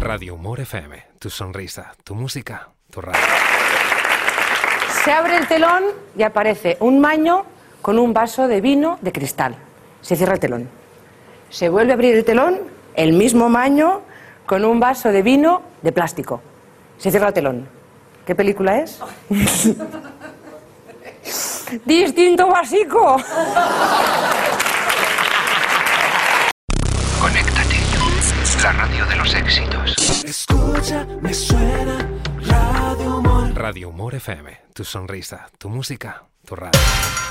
Radio Humor FM, tu sonrisa, tu música, tu radio. Se abre el telón y aparece un maño con un vaso de vino de cristal. Se cierra el telón. Se vuelve a abrir el telón, el mismo maño con un vaso de vino de plástico. Se cierra el telón. ¿Qué película es? ¡Distinto básico! Conéctate. La radio de los éxitos. Escucha, me suena Radio Humor. Radio Humor FM, tu sonrisa, tu música, tu radio.